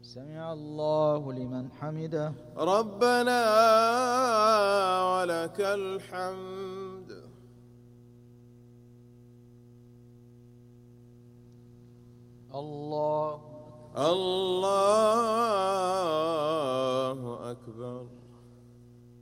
سمع الله لمن حمده. ربنا ولك الحمد. الله الله أكبر.